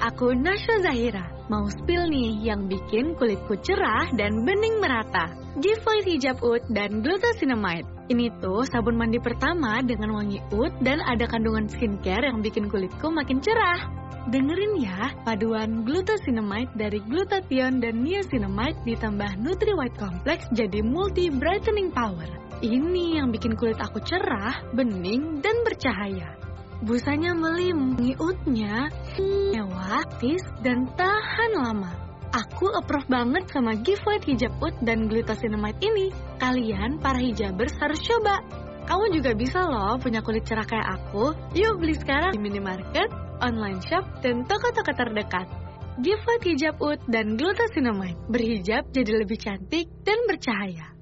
aku Nasya Zahira. Mau spill nih yang bikin kulitku cerah dan bening merata. Giveaway hijab oud dan glucosinamide. Ini tuh sabun mandi pertama dengan wangi oud dan ada kandungan skincare yang bikin kulitku makin cerah. Dengerin ya, paduan glucosinamide dari glutathione dan niacinamide ditambah Nutri White Complex jadi multi brightening power. Ini yang bikin kulit aku cerah, bening, dan bercahaya. Busanya melimani, oudnya mewah, tis, dan tahan lama. Aku approve banget sama giveaway hijab oud dan glucosinamide ini. Kalian para hijabers harus coba. Kamu juga bisa loh punya kulit cerah kayak aku. Yuk beli sekarang di minimarket, online shop, dan toko-toko terdekat. Giveaway hijab oud dan glucosinamide. Berhijab jadi lebih cantik dan bercahaya.